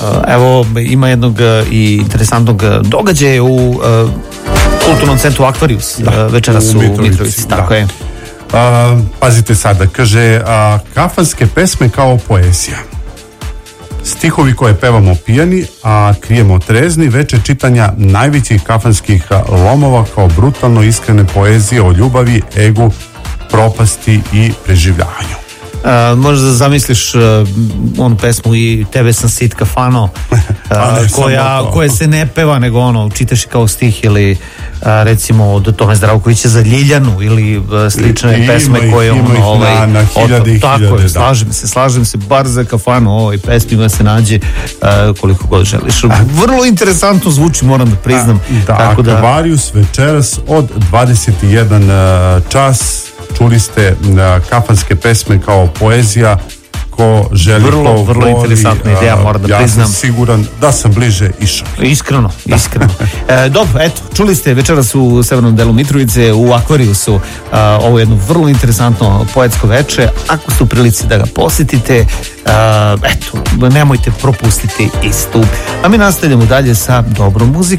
Evo, ima jednog i interesantnog događaja u kulturnom centru Akvarijus, večeras u Mitrovici. Tako je. Pazite sada, kaže, kafanske pesme kao poezija. Stihovi koje pevamo pijani, a krijemo trezni, veče čitanja najvećih kafanskih lomova kao brutalno iskrene poezije o ljubavi, egu, propasti i preživljavanju. Možda zamisliš onu pesmu i Tebe sam sit kafano, koja se ne peva, nego čitaš kao stih, ili recimo od Tome Zdravkovića za Ljiljanu ili slične pesme koje na hiljade i hiljade. Slažem se, bar za kafanu ovoj pesmima se nađe koliko god želiš. Vrlo interesantno zvuči, moram da priznam. Akvarijus večeras od 21 čas. Čuli ste kafanske pesme kao poezija. Ko želi, vrlo interesantna ideja, moram da priznam. Ja sam siguran da sam bliže išao. Iskreno. Dobro, eto, čuli ste večeras u severnom delu Mitrovice, u Akvarijusu, ovo jedno vrlo interesantno poetsko veče. Ako ste u prilici da ga posjetite, eto, nemojte propustiti istup. A mi nastavljamo dalje sa dobrom muzikom.